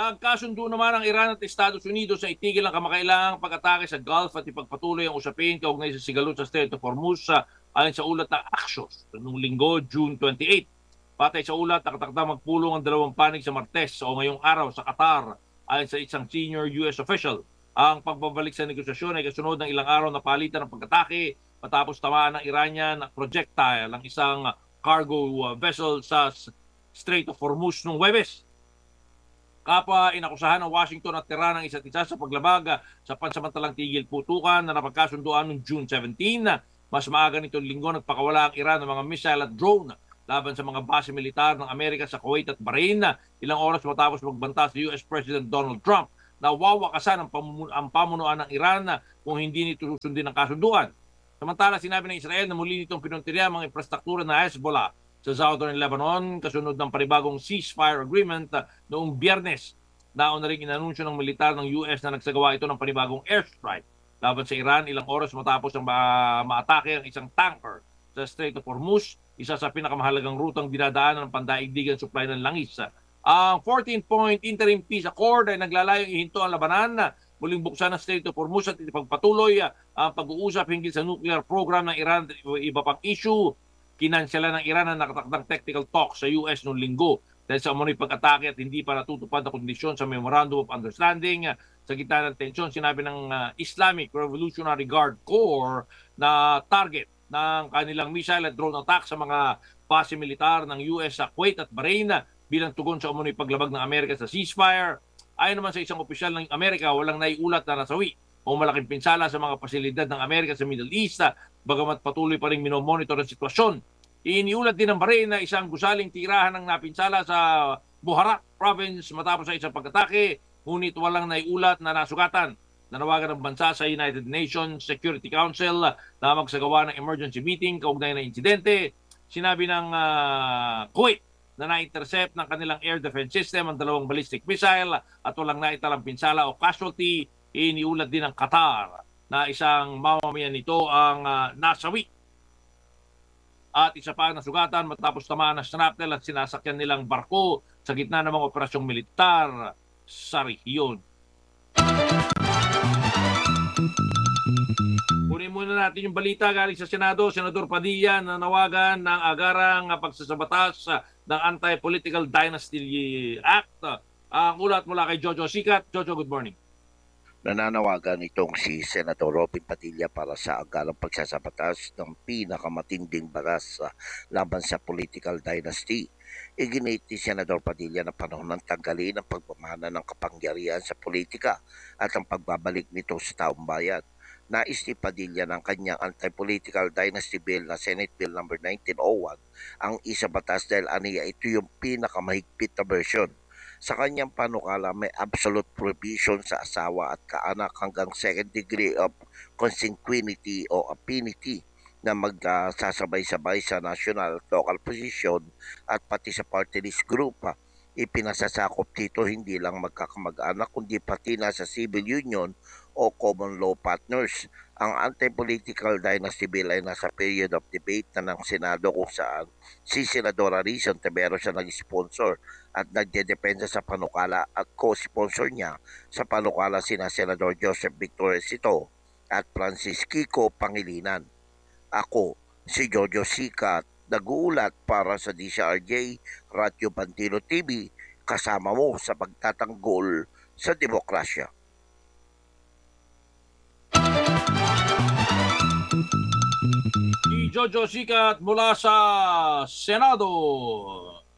Nagkasundo naman ang Iran at Estados Unidos sa itigil ang kamakailangang pag-atake sa Gulf at ipagpatuloy ang usapin kaugnay sa sigalot sa Strait of Hormuz ayon sa ulat ng Axios noong linggo, June 28. Patay sa ulat, nakatakdang magpulong ang dalawang panig sa Martes o ngayong araw sa Qatar ayon sa isang senior US official. Ang pagbabalik sa negosasyon ay kasunod ng ilang araw na palitan ng pag-atake matapos tamaan ng Iranian projectile ang isang cargo vessel sa Strait of Hormuz noong Huwebes. Kapwa inakusahan ng Washington at Tehran ang isa't isa sa paglabag sa pansamantalang tigil putukan na napagkasunduan noong June 17. Mas maaga nitong linggo nagpakawala ang Iran ng mga missile at drone laban sa mga base militar ng Amerika sa Kuwait at Bahrain ilang oras matapos magbanta si US President Donald Trump na wawakasan ang pamunuan ng Iran kung hindi nito susundin ang kasunduan. Samantala, sinabi ng Israel na muli nitong pinuntirya ang mga infrastruktura ng Hezbollah sa Southern Lebanon kasunod ng panibagong ceasefire agreement noong Biyernes. Nauna rin inanunsyo ng militar ng US na nagsagawa ito ng panibagong airstrike laban sa Iran ilang oras matapos ang maatake ang isang tanker sa Strait of Hormuz, isa sa pinakamahalagang rutang dinadaanan ng pandaigdigan supply ng langis. Ang 14-point interim peace accord ay naglalayong ihinto ang labanan, muling buksan ang Strait of Hormuz at ipagpatuloy ang pag-uusap hinggil sa nuclear program ng Iran at iba pang issue. Kinansela ng Iran ang nakatakdang technical talk sa US noong linggo dahil sa umano'y pag-atake at hindi pa natutupad na kondisyon sa Memorandum of Understanding. Sa gitna ng tensyon, sinabi ng Islamic Revolutionary Guard Corps na target ng kanilang missile at drone attack sa mga base militar ng US sa Kuwait at Bahrain bilang tugon sa umano'y paglabag ng Amerika sa ceasefire. Ayon naman sa isang opisyal ng Amerika, walang naiulat na nasawi o malaking pinsala sa mga pasilidad ng Amerika sa Middle East, bagamat patuloy pa rin minomonitor ang sitwasyon. Iniulat din ng Bahrain na isang gusaling tirahan ang napinsala sa Buharat province matapos sa isang pag-atake, ngunit walang naiulat na nasugatan. Nanawagan ng bansa sa United Nations Security Council na magsagawa ng emergency meeting kaugnay ng insidente. Sinabi ng Kuwait na na-intercept ng kanilang air defense system ang dalawang ballistic missile at walang naitalang pinsala o casualty. Iniulat din ng Qatar na isang mamamayan nito ang nasawi at isa pa nasugatan matapos tamaan ng shrapnel at sinasakyan nilang barko sa gitna ng mga operasyong militar sa rehiyon. Kunin muna natin yung balita galing sa Senado. Senador Padilla na nawagan ng agarang pagsasabatas ng Anti-Political Dynasty Act. Ang ulat mula kay Jojo Sikat. Jojo, good morning. Nananawagan itong si Senador Robin Padilla para sa agarang pagsasabatas ng pinakamatinding batas laban sa political dynasty. Iginit ni Senador Padilla na panahon ng tanggalin ang pagmamana ng kapangyarihan sa politika at ang pagbabalik nito sa taong bayan. Nais ni Padilla ng kanyang anti-political dynasty bill na Senate Bill No. 1901 ang isabatas dahil aniya ito yung pinakamahigpit na version. Sa kanyang panukala, may absolute prohibition sa asawa at kaanak hanggang second degree of consanguinity o affinity na magsasabay-sabay sa national at local position at pati sa party list group. Ipinasasakop dito hindi lang magkakamag-anak kundi pati na sa civil union o common law partners. Ang anti-political dynasty bill ay nasa period of debate na ng Senado kung saan si Senadora Risa Ontiveros siya nag-sponsor at nagdedepensa sa panukala at co-sponsor niya sa panukala sina Senador Joseph Victor Sito at Francis Kiko Pangilinan. Ako, si Jojo Sikat, nag-uulat para sa DCRJ Radyo Bandilo TV, kasama mo sa pagtatanggol sa demokrasya. Si Jojo Sikat mula sa Senado.